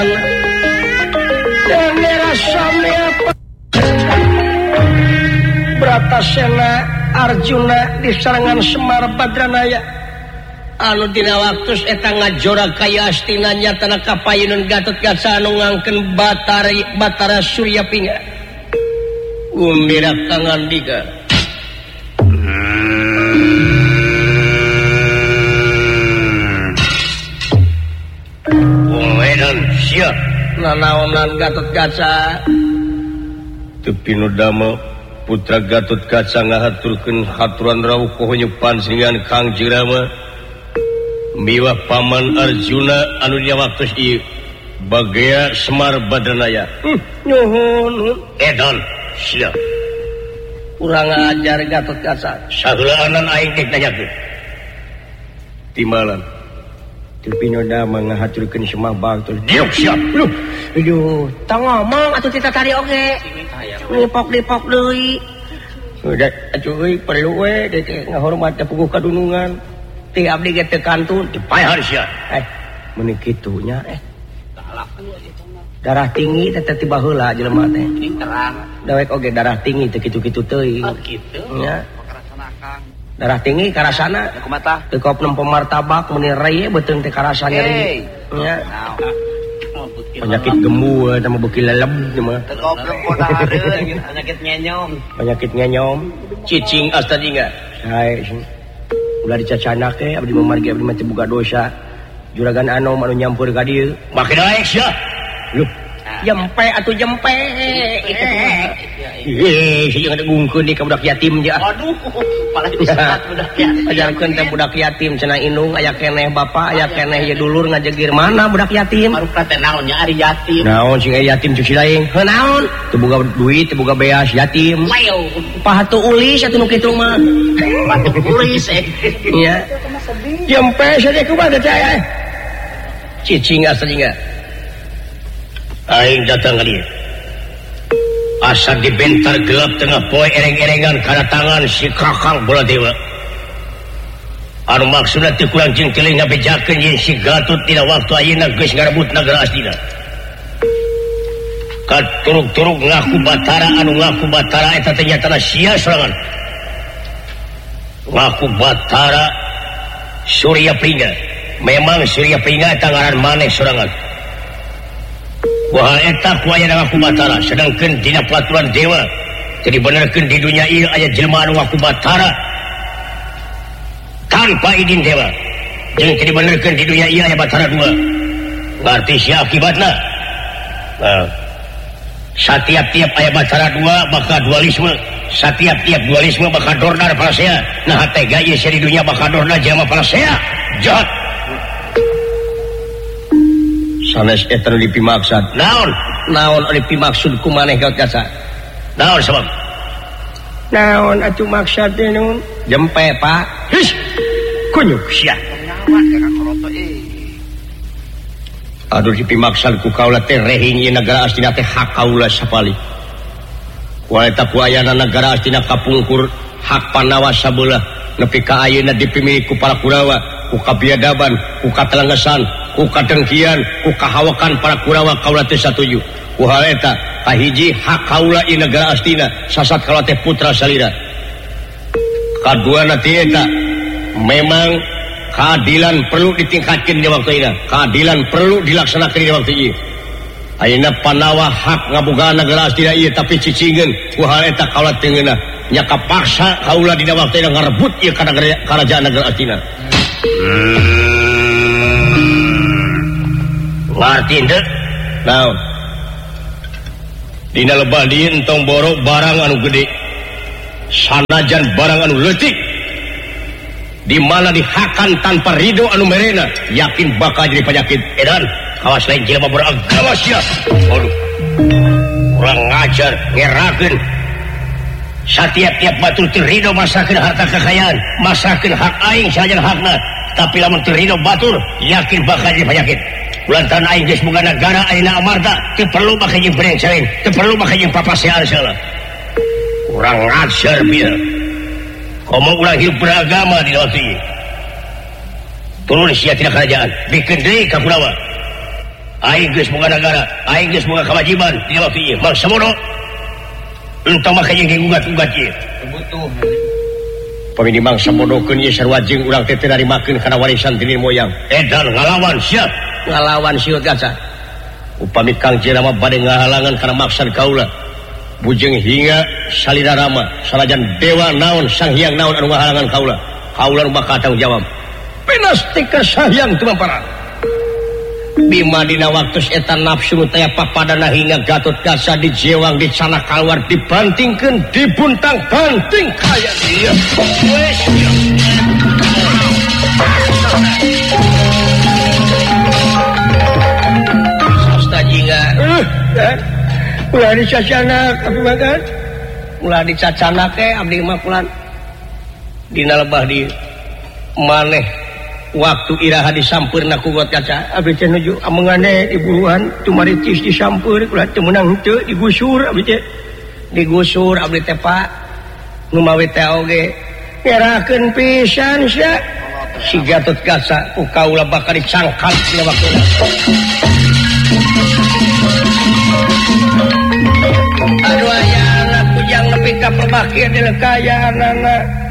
Bratasena Arjuna di serangan Semar Badranaya anu dina waktu eta ngajora kaya astinanya tanah kapayunan Gatotkaca anu ngangkeun Batara Suryapinga umira tangan diga Wedan siap nanaonan Gatotkaca tepi nu damel putra Gatotkaca ngahaturkeun haturan rawuh kohonyepan singan Kang Jirama miwah paman Arjuna anu nya waktu ieu bagea Semar Badranaya nyuhun edan siap urang ajar Gatotkaca saheulaanan aing teh nanyakeun timalan Tupinoda mengahaturkeun semah batur diuk siap aduh tong ngomong atuh kita tari oge dipok deui udah atuh euy perlu we dek ngahormat puguh kadunungan ti abdi ge teu kantun dipaehan sia meuni kitu nya darah tinggi teh tiba heula jelema teh terang dawek oge darah tinggi teh kitu-kitu teuing kitu nya darah tinggi karasana kumaha teu kop nempo martabak meuni reye beuteung teh karasa nyeri nya penyakit gemu sama beuki leleb mah teu kop nempo dahareun penyakit ngenyom cicing astadinga sae ulah dicacanak teh abdi memargi abdi mah teu boga dosa juragan anom anu nyampur ka dieu make daek sia luh jempe atuh jempe sieun ngungkeun di ka budak yatim ja aduh pala diserat budak yatim ajarkeun teh budak yatim cenah indung aya keneh bapa aya keneh ye dulur ngajegir mana budak yatim marupa teh naon nya ari yatim naon sing aya yatim cuci lain heuh naon teu boga duit teu boga beas yatim pahatu ulis atuh nu kitu mah pahatu ulis nya jempe sadaya kumaha teh cicing aslinya aing datang ka dieu asa dibentar gelap tengah poe ereng-erengan kana tangan si Kakang Baladewa anu maksudna teu kurang jeung teuing ngabejakeun yen si Gatut dina waktu ayeuna geus ngarebut nagara astina katurug-turug ngaku Batara anu ngaku Batara eta teh nyatana sia sorangan ngaku Batara Suryapinga memang Suryapinga eta ngaran maneh sorangan wah eta ku aya ngaku Batara sedangkeun dina peraturan dewa teu dibenerkeun di dunia ieu aya jelema anu ngaku Batara tanpa izin dewa jeung teu dibenerkeun di dunia ieu aya Batara dua ngarti sia akibatna satiap-tiap aya Batara dua bakal dualisme satiap-tiap dualisme bakal dorna parasea nah tega ieu sia di dunia bakal dorna jelema parasea jahat sanes eta nu dipimaksud naon anu dipimaksud ku maneh Gatotkaca naon sabab naon atuh maksud teh naon jempe pak his kunyuk sia aduh dipimaksud ku kaula teh rehing ieu nagara astina teh hak kaula sapali ku eta ku ayana nagara astina kapungkur hak Pandawa sabeulah nepi ka ayeuna dipimilik ku para Kurawa ku kabiadaban ku katalanggesan ku kadengkian ku kahawakan para Kurawa kaula teh satuju ku hal eta kahiji hak kaula di negara astina sasat kaula teh putra salira kaduana teh eta memang keadilan perlu ditingkatkeun di waktu ieu keadilan perlu dilaksanakeun di waktu ieu ayeuna Pandawa hak ngabogaan negara astina ieu tapi cicingeun ku hal eta kaula teh ngeunah nya kapaksa kaula dina waktu ieu ngarebut ieu karajaan negara astina ngarti henteu naon dina lebah dieu entong borok barang anu gede sanajan barang anu leutik di mana dihakan tanpa ridho anu merena yakin bakal jadi penyakit edan kawas lain jelema beragama sia aduh kurang ngajar ngerakeun satiap-tiap batur teu ridho masakeun harta kekayaan masakeun hak aing sajan hakna tapi lamun teu ridho batur yakin bakal jadi penyakit lantaran aing geus boga nagara ayeuna amarta teu perlu make jeung brengseng teu perlu make jeung papasean segala kurang ngajar bieu komo urang hidup beragama di waktu ieu turun sia tina kerajaan bikin deui ka Kurawa aing geus boga negara aing geus boga kewajiban di waktu ieu Mang Samono entah makanya gugat-gugat ieu butuh pamini Mang Samonokeun ieu sarua jeung urang teh teu narimakeun kana warisan ti moyang edan ngalawan siap ngalawan siut kaca upami Kang Jira mah bade ngahalangan kana maksud kaula bujeng hingga salira rama salajan dewa naon sang hyang naon anu ngahalangan kaula kaula nu bakal tanggung jawab pinasti kesahyang teu mamparang bima dina waktu eta nafsu teh papadana hingga Gatot Kaca dijewang dicana keluar dibantingkeun dibuntang banting kaya dia wes sastajinga ulah dicacana tapi makan ulah dicacana ke abdi mah pulan dina lebah di maneh waktu iraha disampeurna ku Gatot Kaca abdi teh nuju amengane diburuan tumaritis disampeur ulah teu meunang henteu digusur abdi teh digusur abdi teh Pak nu mawi teh oge nyerahkeun pisan sia si Gatot Kaca ku kaula bakal dicangkat dina waktuna aduh aya anak kujang nepi ka pabakir dina kayaanana